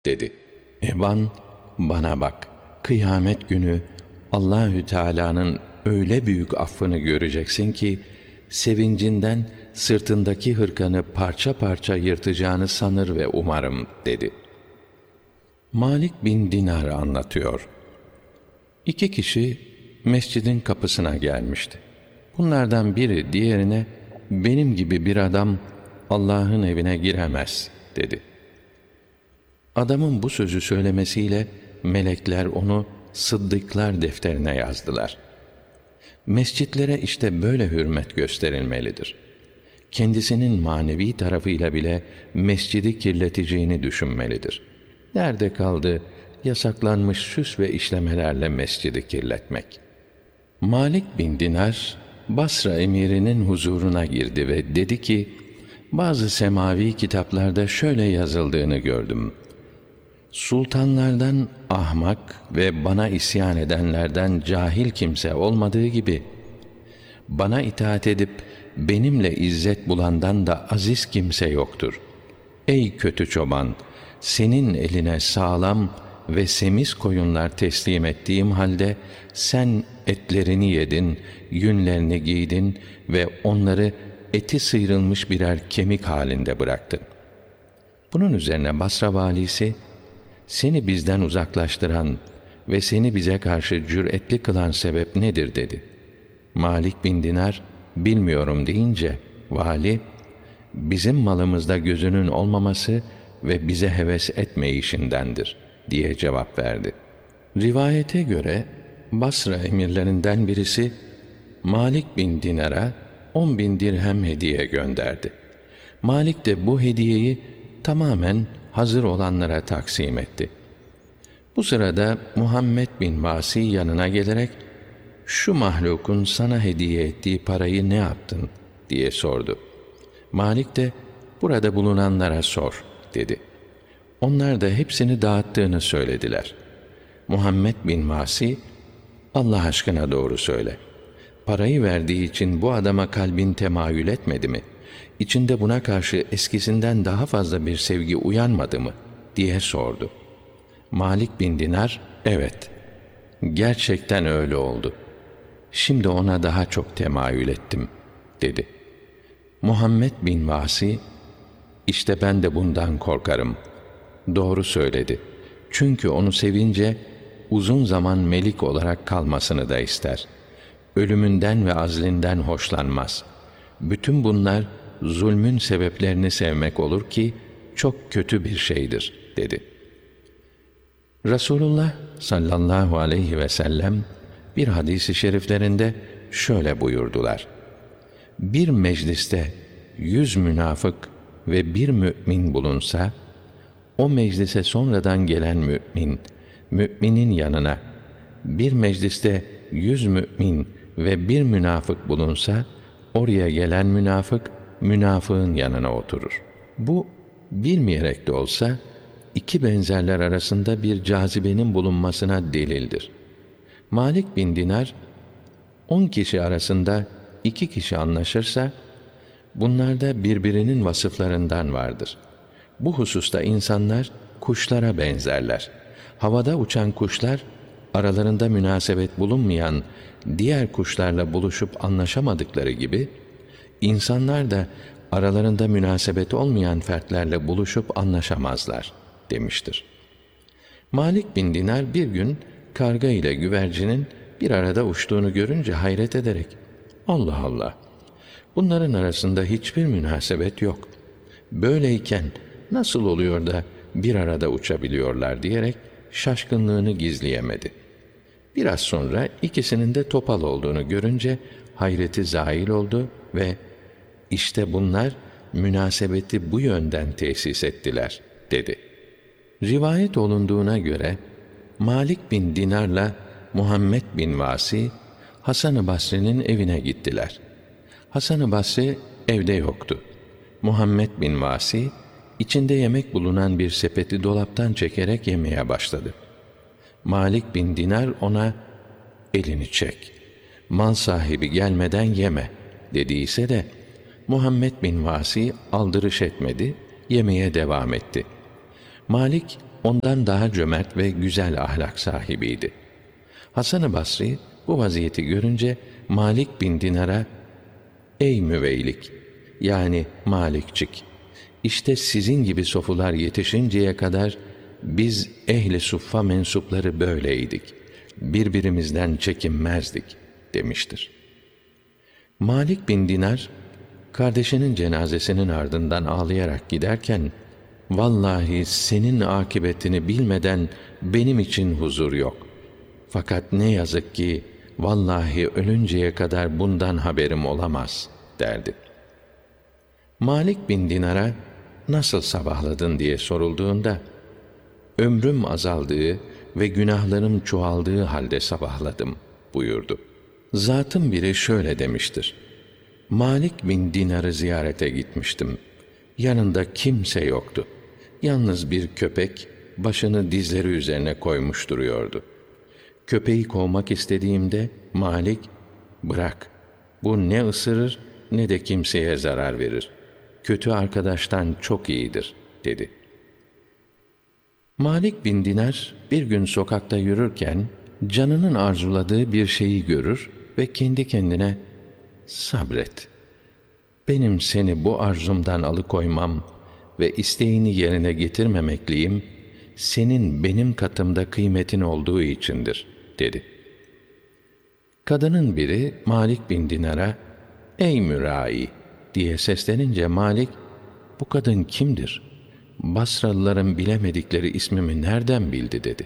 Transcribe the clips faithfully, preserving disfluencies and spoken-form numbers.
dedi. Eban, bana bak, kıyamet günü Allahü Teala'nın öyle büyük affını göreceksin ki, sevincinden sırtındaki hırkanı parça parça yırtacağını sanır ve umarım, dedi. Malik bin Dinar anlatıyor. İki kişi mescidin kapısına gelmişti. Bunlardan biri diğerine, benim gibi bir adam Allah'ın evine giremez, dedi. Adamın bu sözü söylemesiyle melekler onu sıddıklar defterine yazdılar. Mescitlere işte böyle hürmet gösterilmelidir. Kendisinin manevi tarafıyla bile mescidi kirleteceğini düşünmelidir. Nerede kaldı yasaklanmış süs ve işlemelerle mescidi kirletmek? Malik bin Dinar, Basra emirinin huzuruna girdi ve dedi ki, bazı semavi kitaplarda şöyle yazıldığını gördüm. Sultanlardan ahmak ve bana isyan edenlerden cahil kimse olmadığı gibi, bana itaat edip benimle izzet bulandan da aziz kimse yoktur. Ey kötü çoban! Senin eline sağlam ve semiz koyunlar teslim ettiğim halde, sen etlerini yedin, yünlerini giydin ve onları eti sıyrılmış birer kemik halinde bıraktın. Bunun üzerine Basra valisi, seni bizden uzaklaştıran ve seni bize karşı cüretli kılan sebep nedir, dedi. Malik bin Dinar, bilmiyorum deyince, vali, bizim malımızda gözünün olmaması ve bize heves etmeyişindendir, diye cevap verdi. Rivayete göre, Basra emirlerinden birisi, Malik bin Dinar'a on bin dirhem hediye gönderdi. Malik de bu hediyeyi tamamen hazır olanlara taksim etti. Bu sırada Muhammed bin Vasi yanına gelerek, şu mahlukun sana hediye ettiği parayı ne yaptın, diye sordu. Malik de, burada bulunanlara sor, dedi. Onlar da hepsini dağıttığını söylediler. Muhammed bin Vasi, Allah aşkına doğru söyle. Parayı verdiği için bu adama kalbin temayül etmedi mi? İçinde buna karşı eskisinden daha fazla bir sevgi uyanmadı mı, diye sordu. Malik bin Dinar, evet, gerçekten öyle oldu. Şimdi ona daha çok temayül ettim, dedi. Muhammed bin Vasi, işte ben de bundan korkarım. Doğru söyledi. Çünkü onu sevince uzun zaman melik olarak kalmasını da ister. Ölümünden ve azlinden hoşlanmaz. Bütün bunlar zulmün sebeplerini sevmek olur ki çok kötü bir şeydir, dedi. Resulullah sallallahu aleyhi ve sellem bir hadis-i şeriflerinde şöyle buyurdular. Bir mecliste yüz münafık ve bir mümin bulunsa, o meclise sonradan gelen mümin, müminin yanına, bir mecliste yüz mümin ve bir münafık bulunsa, oraya gelen münafık, münafığın yanına oturur. Bu, bilmeyerek de olsa, iki benzerler arasında bir cazibenin bulunmasına delildir. Malik bin Dinar, on kişi arasında iki kişi anlaşırsa, bunlarda birbirinin vasıflarından vardır. Bu hususta insanlar kuşlara benzerler. Havada uçan kuşlar, aralarında münasebet bulunmayan diğer kuşlarla buluşup anlaşamadıkları gibi, insanlar da aralarında münasebet olmayan fertlerle buluşup anlaşamazlar, demiştir. Malik bin Dinar bir gün karga ile güvercinin bir arada uçtuğunu görünce hayret ederek, Allah Allah, bunların arasında hiçbir münasebet yok. Böyleyken nasıl oluyor da bir arada uçabiliyorlar diyerek şaşkınlığını gizleyemedi. Biraz sonra ikisinin de topal olduğunu görünce hayreti zail oldu ve işte bunlar münasebeti bu yönden tesis ettiler, dedi. Rivayet olunduğuna göre Malik bin Dinar'la Muhammed bin Vasi Hasan-ı Basri'nin evine gittiler. Hasan-ı Basri evde yoktu. Muhammed bin Vasi içinde yemek bulunan bir sepeti dolaptan çekerek yemeye başladı. Malik bin Dinar ona, elini çek, mal sahibi gelmeden yeme, dediyse de Muhammed bin Vasi aldırış etmedi, yemeye devam etti. Malik ondan daha cömert ve güzel ahlak sahibiydi. Hasan-ı Basri bu vaziyeti görünce Malik bin Dinar'a, "Ey müveylik, yani Malikçik, işte sizin gibi sofular yetişinceye kadar biz ehli suffa mensupları böyleydik. Birbirimizden çekinmezdik," demiştir. Malik bin Dinar, kardeşinin cenazesinin ardından ağlayarak giderken, "Vallahi senin akıbetini bilmeden benim için huzur yok. Fakat ne yazık ki vallahi ölünceye kadar bundan haberim olamaz," derdi. Malik bin Dinar'a "Nasıl sabahladın?" diye sorulduğunda, "Ömrüm azaldığı ve günahlarım çoğaldığı halde sabahladım," buyurdu. Zatın biri şöyle demiştir: Malik bin Dinar'ı ziyarete gitmiştim. Yanında kimse yoktu. Yalnız bir köpek başını dizleri üzerine koymuş duruyordu. Köpeği kovmak istediğimde Malik, "Bırak, bu ne ısırır ne de kimseye zarar verir. Kötü arkadaştan çok iyidir," dedi. Malik bin Dinar bir gün sokakta yürürken canının arzuladığı bir şeyi görür ve kendi kendine, "Sabret, benim seni bu arzumdan alıkoymam ve isteğini yerine getirmemekliyim, senin benim katımda kıymetin olduğu içindir," dedi. Kadının biri Malik bin Dinar'a, "Ey mürai," diye seslenince Malik, "Bu kadın kimdir? Basralıların bilemedikleri ismimi nereden bildi?" dedi.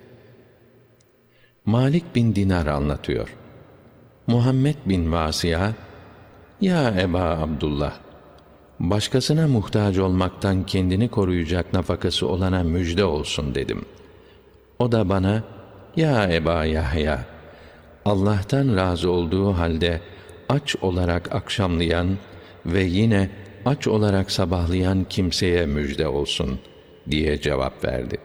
Malik bin Dinar anlatıyor. Muhammed bin Vasıya, "Ya Eba Abdullah, başkasına muhtaç olmaktan kendini koruyacak nafakası olana müjde olsun," dedim. O da bana, "Ya Eba Yahya, Allah'tan razı olduğu halde aç olarak akşamlayan ve yine aç olarak sabahlayan kimseye müjde olsun," diye cevap verdi.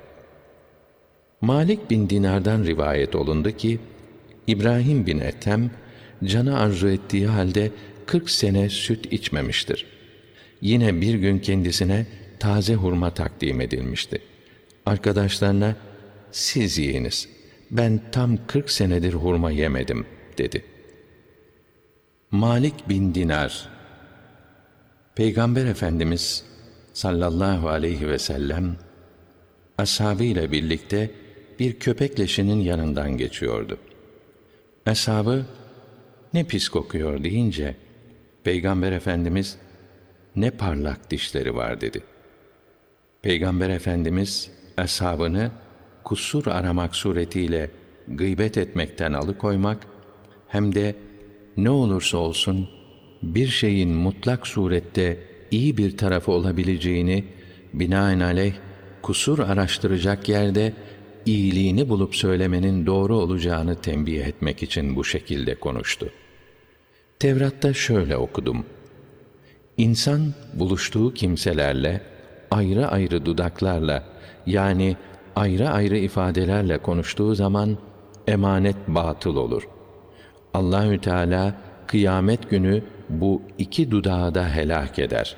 Malik bin Dinar'dan rivayet olundu ki, İbrahim bin Ethem, canı arzu ettiği halde kırk sene süt içmemiştir. Yine bir gün kendisine taze hurma takdim edilmişti. Arkadaşlarına, "Siz yiyiniz, ben tam kırk senedir hurma yemedim," dedi. Malik bin Dinar, Peygamber Efendimiz sallallahu aleyhi ve sellem ashabıyla birlikte bir köpek leşinin yanından geçiyordu. Ashabı, "Ne pis kokuyor," deyince Peygamber Efendimiz, "Ne parlak dişleri var," dedi. Peygamber Efendimiz ashabını kusur aramak suretiyle gıybet etmekten alıkoymak, hem de ne olursa olsun bir şeyin mutlak surette iyi bir tarafı olabileceğini binaenaleyh kusur araştıracak yerde iyiliğini bulup söylemenin doğru olacağını tembih etmek için bu şekilde konuştu. Tevrat'ta şöyle okudum: İnsan buluştuğu kimselerle ayrı ayrı dudaklarla, yani ayrı ayrı ifadelerle konuştuğu zaman emanet batıl olur. Allahü Teala kıyamet günü bu iki dudağı da helak eder.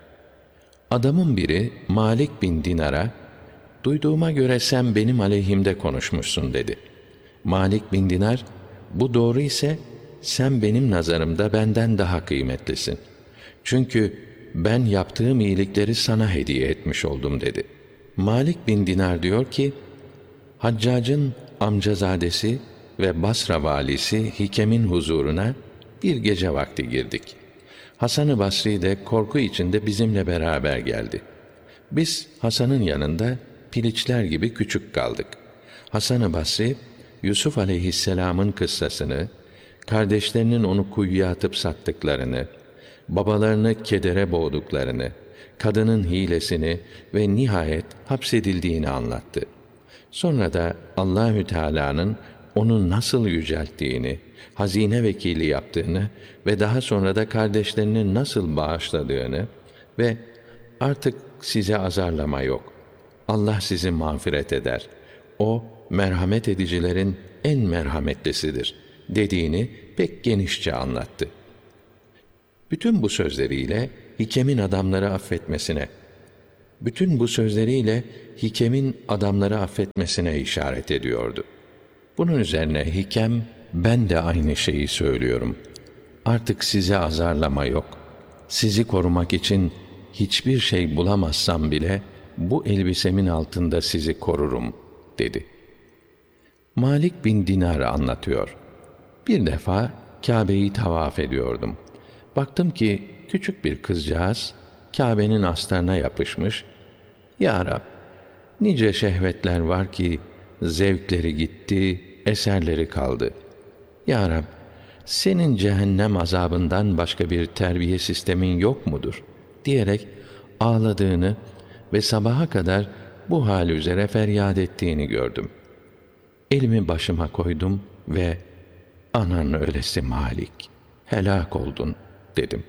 Adamın biri Malik bin Dinar'a, "Duyduğuma göre sen benim aleyhimde konuşmuşsun," dedi. Malik bin Dinar, "Bu doğru ise sen benim nazarımda benden daha kıymetlisin. Çünkü ben yaptığım iyilikleri sana hediye etmiş oldum," dedi. Malik bin Dinar diyor ki, Haccac'ın amcazadesi ve Basra valisi Hikem'in huzuruna bir gece vakti girdik. Hasan-ı Basri de korku içinde bizimle beraber geldi. Biz Hasan'ın yanında piliçler gibi küçük kaldık. Hasan-ı Basri, Yusuf aleyhisselamın kıssasını, kardeşlerinin onu kuyuya atıp sattıklarını, babalarını kedere boğduklarını, kadının hilesini ve nihayet hapsedildiğini anlattı. Sonra da Allahü Teala'nın onu nasıl yücelttiğini, hazine vekili yaptığını ve daha sonra da kardeşlerini nasıl bağışladığını ve "Artık size azarlama yok, Allah sizi mağfiret eder, O merhamet edicilerin en merhametlisidir," dediğini pek genişçe anlattı. Bütün bu sözleriyle Hikem'in adamları affetmesine, Bütün bu sözleriyle Hikem'in adamları affetmesine işaret ediyordu. Bunun üzerine Hikem, ben de aynı şeyi söylüyorum. Artık size azarlama yok. Sizi korumak için hiçbir şey bulamazsam bile bu elbisemin altında sizi korurum, dedi. Malik bin Dinar anlatıyor. Bir defa Kâbe'yi tavaf ediyordum. Baktım ki küçük bir kızcağız Kâbe'nin astarına yapışmış. Ya Rab, nice şehvetler var ki zevkleri gitti, eserleri kaldı. Ya Rab, senin cehennem azabından başka bir terbiye sistemin yok mudur? Diyerek ağladığını ve sabaha kadar bu hal üzere feryat ettiğini gördüm. Elimi başıma koydum ve anan ölesi Malik, helak oldun dedim.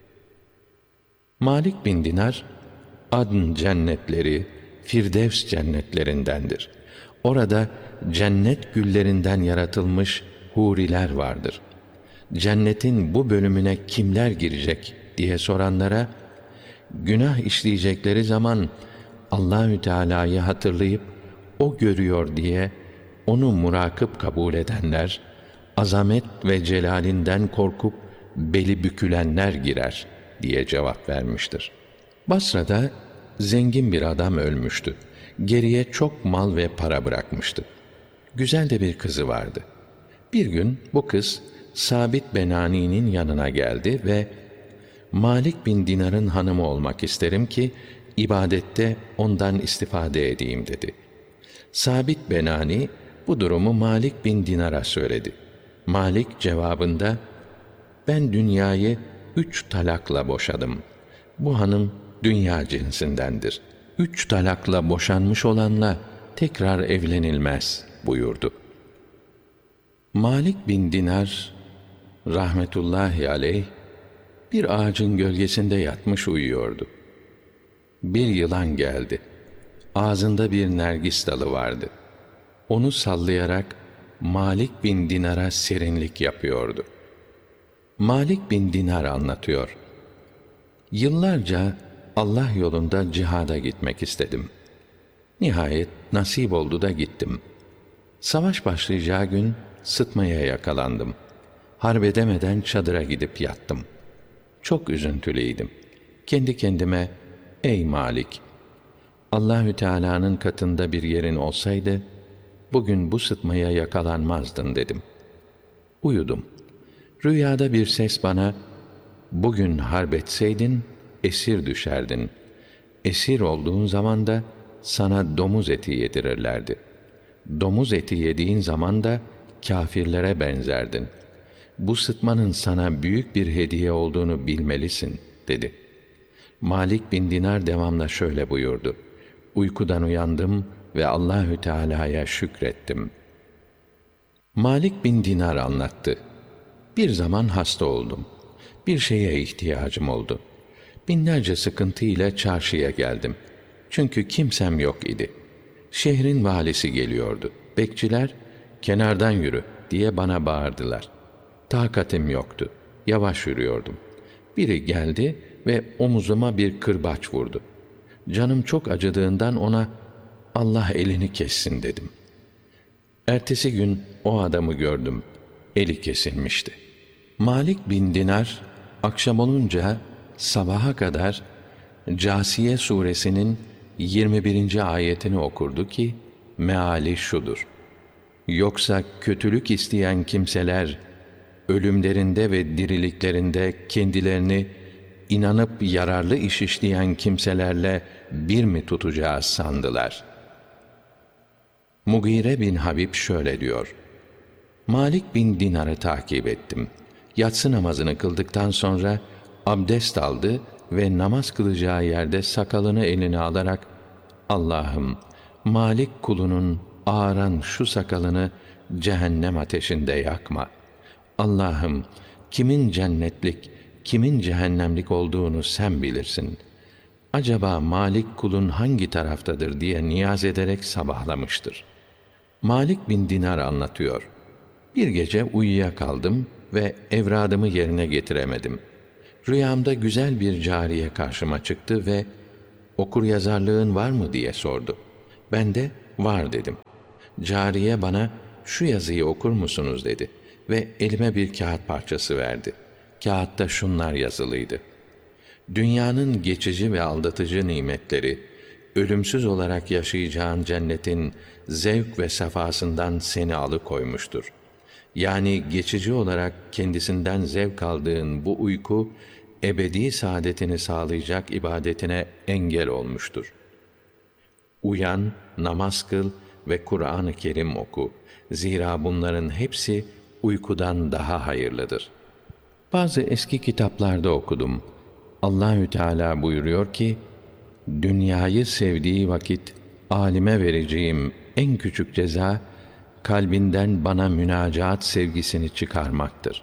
Malik bin Dinar, Adn cennetleri, Firdevs cennetlerindendir. Orada cennet güllerinden yaratılmış huriler vardır. Cennetin bu bölümüne kimler girecek diye soranlara, günah işleyecekleri zaman Allahü Teala'yı hatırlayıp o görüyor diye onu murakip kabul edenler, azamet ve celalinden korkup beli bükülenler girer diye cevap vermiştir. Basra'da zengin bir adam ölmüştü. Geriye çok mal ve para bırakmıştı. Güzel de bir kızı vardı. Bir gün bu kız Sabit Benani'nin yanına geldi ve Malik bin Dinar'ın hanımı olmak isterim ki ibadette ondan istifade edeyim dedi. Sabit Benani bu durumu Malik bin Dinar'a söyledi. Malik cevabında, ben dünyayı üç talakla boşadım. Bu hanım dünya cinsindendir. Üç talakla boşanmış olanla tekrar evlenilmez buyurdu. Malik bin Dinar rahmetullahi aleyh bir ağacın gölgesinde yatmış uyuyordu. Bir yılan geldi. Ağzında bir nergis dalı vardı. Onu sallayarak Malik bin Dinar'a serinlik yapıyordu. Malik bin Dinar anlatıyor. Yıllarca Allah yolunda cihada gitmek istedim. Nihayet nasip oldu da gittim. Savaş başlayacağı gün sıtmaya yakalandım. Harbedemeden çadıra gidip yattım. Çok üzüntülüydüm. Kendi kendime, ey Malik, Allahü Teala'nın katında bir yerin olsaydı, bugün bu sıtmaya yakalanmazdın dedim. Uyudum. Rüyada bir ses bana, bugün harbetseydin, esir düşerdin. Esir olduğun zaman da sana domuz eti yedirirlerdi. Domuz eti yediğin zaman da kâfirlere benzerdin. Bu sıtmanın sana büyük bir hediye olduğunu bilmelisin, dedi. Malik bin Dinar devamla şöyle buyurdu. Uykudan uyandım ve Allahü Teala'ya şükrettim. Malik bin Dinar anlattı. Bir zaman hasta oldum. Bir şeye ihtiyacım oldu. Binlerce sıkıntı ile çarşıya geldim. Çünkü kimsem yok idi. Şehrin valisi geliyordu. Bekçiler, kenardan yürü diye bana bağırdılar. Takatim yoktu. Yavaş yürüyordum. Biri geldi ve omuzuma bir kırbaç vurdu. Canım çok acıdığından ona, Allah elini kessin dedim. Ertesi gün o adamı gördüm. Eli kesilmişti. Malik bin Dinar, akşam olunca sabaha kadar Câsiye suresinin yirmi birinci ayetini okurdu ki, meali şudur. Yoksa kötülük isteyen kimseler, ölümlerinde ve diriliklerinde kendilerini inanıp yararlı iş işleyen kimselerle bir mi tutacağız sandılar? Mugire bin Habib şöyle diyor. Malik bin Dinar'ı takip ettim. Yatsı namazını kıldıktan sonra abdest aldı ve namaz kılacağı yerde sakalını eline alarak, Allah'ım, Malik kulunun ağaran şu sakalını cehennem ateşinde yakma. Allah'ım, kimin cennetlik, kimin cehennemlik olduğunu sen bilirsin. Acaba Malik kulun hangi taraftadır diye niyaz ederek sabahlamıştır. Malik bin Dinar anlatıyor. Bir gece uyuyakaldım ve evradımı yerine getiremedim. Rüyamda güzel bir cariye karşıma çıktı ve okur yazarlığın var mı diye sordu. Ben de var dedim. Cariye bana şu yazıyı okur musunuz dedi ve elime bir kağıt parçası verdi. Kağıtta şunlar yazılıydı: Dünyanın geçici ve aldatıcı nimetleri, ölümsüz olarak yaşayacağın cennetin zevk ve sefasından seni alıkoymuştur. Yani geçici olarak kendisinden zevk aldığın bu uyku, ebedi saadetini sağlayacak ibadetine engel olmuştur. Uyan, namaz kıl ve Kur'an-ı Kerim oku. Zira bunların hepsi uykudan daha hayırlıdır. Bazı eski kitaplarda okudum. Allahü Teala buyuruyor ki, dünyayı sevdiği vakit alime vereceğim en küçük ceza, kalbinden bana münacaat sevgisini çıkarmaktır.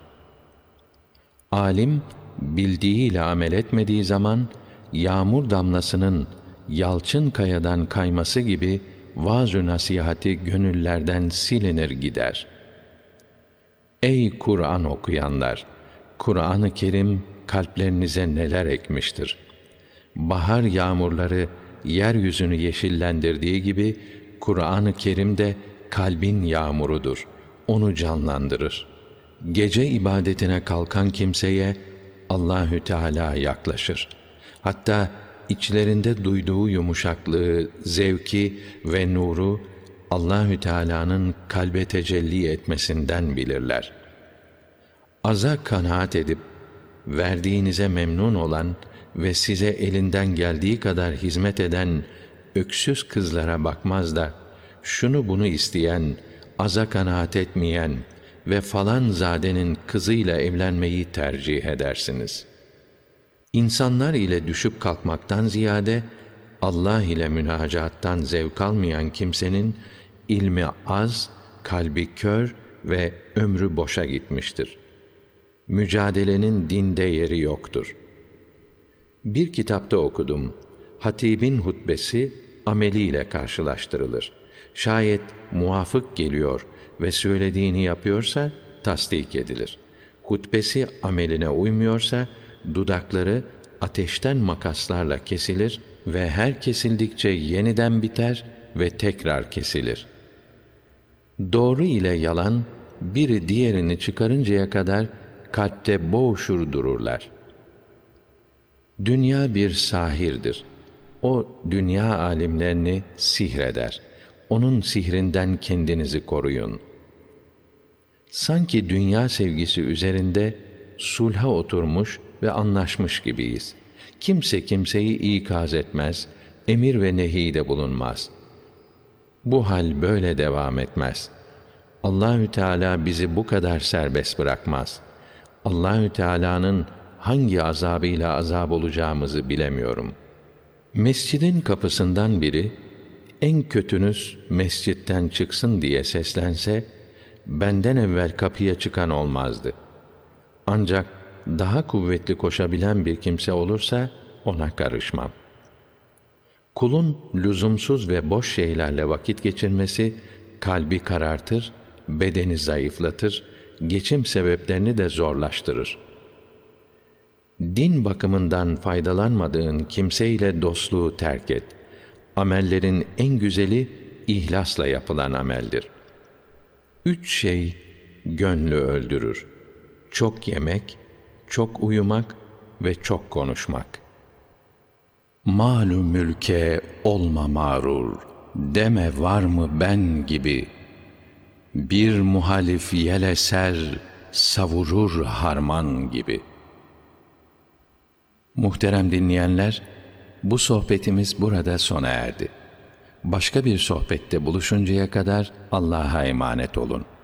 Alim, bildiğiyle amel etmediği zaman, yağmur damlasının yalçın kayadan kayması gibi vaaz-ı nasihati gönüllerden silinir gider. Ey Kur'an okuyanlar! Kur'an-ı Kerim kalplerinize neler ekmiştir. Bahar yağmurları yeryüzünü yeşillendirdiği gibi, Kur'an-ı Kerim de kalbin yağmurudur. Onu canlandırır. Gece ibadetine kalkan kimseye Allahü Teala yaklaşır. Hatta içlerinde duyduğu yumuşaklığı, zevki ve nuru Allahü Teala'nın kalbe tecelli etmesinden bilirler. Aza kanaat edip verdiğinize memnun olan ve size elinden geldiği kadar hizmet eden öksüz kızlara bakmaz da şunu bunu isteyen, aza kanaat etmeyen ve falan zadenin kızıyla evlenmeyi tercih edersiniz. İnsanlar ile düşüp kalkmaktan ziyade Allah ile münacattan zevk almayan kimsenin ilmi az, kalbi kör ve ömrü boşa gitmiştir. Mücadelenin dinde yeri yoktur. Bir kitapta okudum. Hatibin hutbesi ameliyle karşılaştırılır. Şayet muvafık geliyor ve söylediğini yapıyorsa tasdik edilir. Hutbesi ameline uymuyorsa dudakları ateşten makaslarla kesilir ve her kesildikçe yeniden biter ve tekrar kesilir. Doğru ile yalan biri diğerini çıkarıncaya kadar kalpte boğuşur dururlar. Dünya bir sahirdir. O dünya alimlerini sihreder. Onun sihrinden kendinizi koruyun. Sanki dünya sevgisi üzerinde sulha oturmuş ve anlaşmış gibiyiz. Kimse kimseyi ikaz etmez, emir ve nehide bulunmaz. Bu hal böyle devam etmez. Allahü Teala bizi bu kadar serbest bırakmaz. Allahü Teala'nın hangi azabıyla azab olacağımızı bilemiyorum. Mescidin kapısından biri, en kötünüz mescitten çıksın diye seslense, benden evvel kapıya çıkan olmazdı. Ancak daha kuvvetli koşabilen bir kimse olursa ona karışmam. Kulun lüzumsuz ve boş şeylerle vakit geçirmesi kalbi karartır, bedeni zayıflatır, geçim sebeplerini de zorlaştırır. Din bakımından faydalanmadığın kimseyle dostluğu terk et. Amellerin en güzeli ihlasla yapılan ameldir. Üç şey gönlü öldürür: çok yemek, çok uyumak ve çok konuşmak. Mal-ü mülke olma mağrur, deme var mı ben gibi. Bir muhalif yel eser, savurur harman gibi. Muhterem dinleyenler, bu sohbetimiz burada sona erdi. Başka bir sohbette buluşuncaya kadar Allah'a emanet olun.